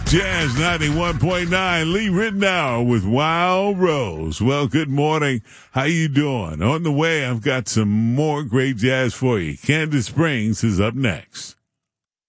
Jazz 91.9, Lee Ritenour with Wild Rose. Well, good morning. How you doing? On the way, I've got some more great jazz for you. Candace Springs is up next.